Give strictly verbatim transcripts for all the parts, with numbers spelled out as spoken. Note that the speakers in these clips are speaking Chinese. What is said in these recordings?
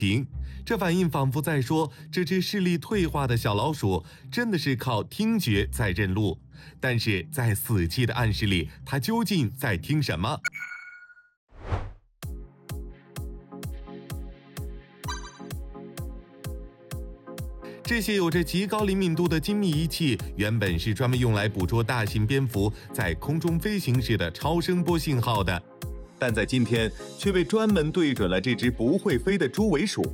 停，这反应仿佛在说，这只视力退化的小老鼠真的是靠听觉在认路。但是在死寂的暗室里，它究竟在听什么？这些有着极高灵敏度的精密仪器，原本是专门用来捕捉大型蝙蝠在空中飞行时的超声波信号的，但在今天却被专门对准了这只不会飞的猪尾鼠。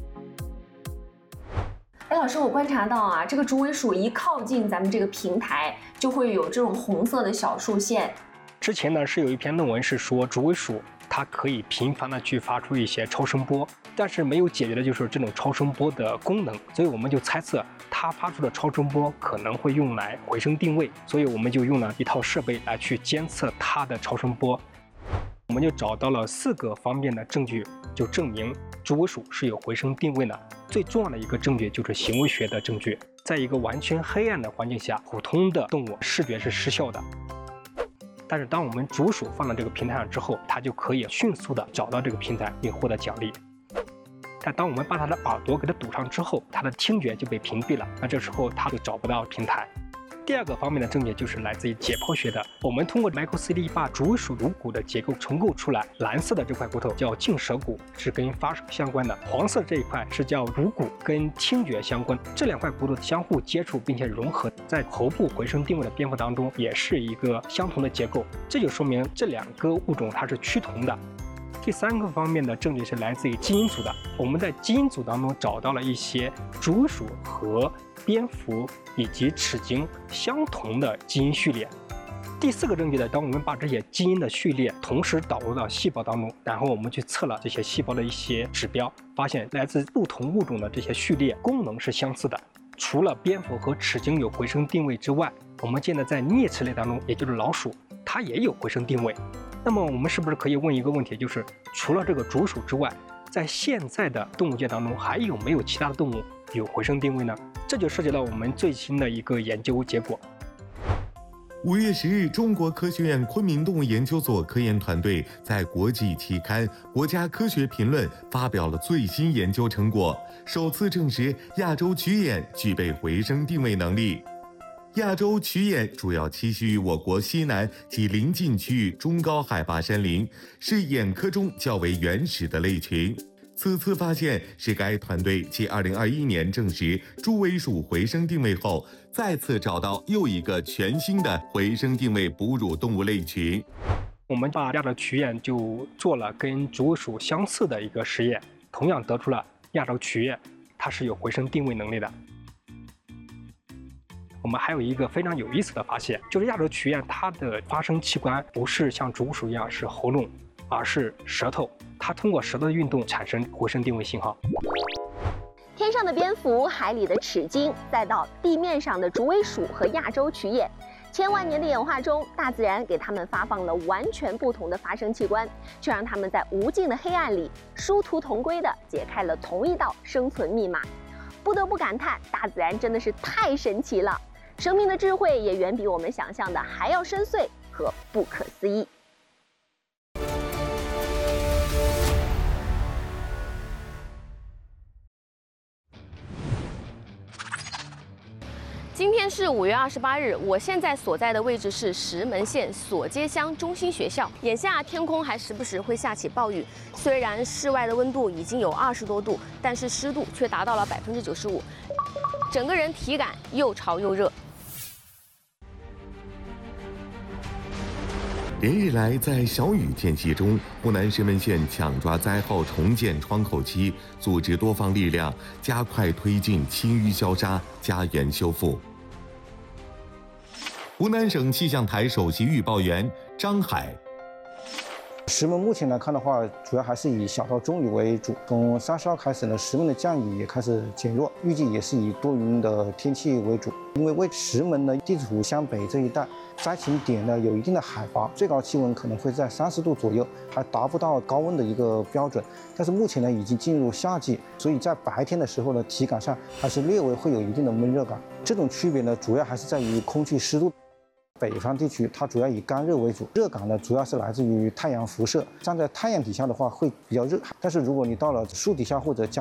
哎，老师，我观察到啊，这个猪尾鼠一靠近咱们这个平台，就会有这种红色的小竖线。 之前呢，是有一篇论文是说猪尾鼠它可以频繁的去发出一些超声波，但是没有解决的就是这种超声波的功能，所以我们就猜测它发出的超声波可能会用来回声定位，所以我们就用了一套设备来去监测它的超声波。我们就找到了四个方面的证据，就证明猪尾鼠是有回声定位的。最重要的一个证据就是行为学的证据，在一个完全黑暗的环境下，普通的动物视觉是失效的。但是当我们猪鼠放到这个平台上之后，它就可以迅速的找到这个平台并获得奖励。但当我们把它的耳朵给它堵上之后，它的听觉就被屏蔽了，那这时候它就找不到平台。第二个方面的证据就是来自于解剖学的，我们通过 micro C T 把猪尾鼠颅骨的结构重构出来，蓝色的这块骨头叫颈舌骨，是跟发声相关的；黄色这一块是叫颅骨，跟听觉相关。这两块骨头相互接触并且融合，在喉部回声定位的蝙蝠当中也是一个相同的结构，这就说明这两个物种它是趋同的。第三个方面的证据是来自于基因组的，我们在基因组当中找到了一些猪尾鼠和蝙蝠以及齿鲸相同的基因序列。第四个证据呢，当我们把这些基因的序列同时导入到细胞当中，然后我们去测了这些细胞的一些指标，发现来自不同物种的这些序列功能是相似的。除了蝙蝠和齿鲸有回声定位之外，我们见得在啮齿类当中，也就是老鼠，它也有回声定位。那么我们是不是可以问一个问题，就是除了这个竹鼠之外，在现在的动物界当中还有没有其他的动物有回声定位呢？这就涉及到我们最新的一个研究结果。 五月十日，中国科学院昆明动物研究所科研团队在国际期刊《国家科学评论》发表了最新研究成果，首次证实亚洲曲眼具备回声定位能力。亚洲曲眼主要栖息于我国西南及邻近区域中高海拔山林，是眼科中较为原始的类群。此次发现是该团队继二零二一年证实猪尾鼠回声定位后，再次找到又一个全新的回声定位哺乳动物类群。 我们把亚洲曲眼就做了跟猪尾鼠相似的一个实验，同样得出了亚洲曲眼它是有回声定位能力的。我们还有一个非常有意思的发现，就是亚洲曲眼它的发声器官不是像竹鼠一样是喉咙，而是舌头，它通过舌头的运动产生回声定位信号。 天上的蝙蝠，海里的齿鲸，再到地面上的竹尾鼠和亚洲曲眼，千万年的演化中，大自然给它们发放了完全不同的发声器官，却让它们在无尽的黑暗里殊途同归地解开了同一道生存密码。不得不感叹，大自然真的是太神奇了。生命的智慧也远比我们想象的还要深邃和不可思议。今天是五月二十八日，我现在所在的位置是石门县锁街乡中心学校。眼下天空还时不时会下起暴雨，虽然室外的温度已经有二十多度，但是湿度却达到了百分之九十五，整个人体感又潮又热。 连日来，在小雨间隙中，湖南石门县抢抓灾后重建窗口期，组织多方力量，加快推进清淤消杀、家园修复。湖南省气象台首席预报员张海。 石门目前来看的话，主要还是以小到中雨为主。从三十号开始呢，石门的降雨也开始减弱，预计也是以多云的天气为主。因为为石门呢地处湘北这一带，灾情点呢有一定的海拔，最高气温可能会在三十度左右，还达不到高温的一个标准。但是目前呢已经进入夏季，所以在白天的时候呢，体感上还是略微会有一定的闷热感。这种区别呢，主要还是在于空气湿度。 北方地区，它主要以干热为主，热感呢主要是来自于太阳辐射。站在太阳底下的话会比较热，但是如果你到了树底下或者家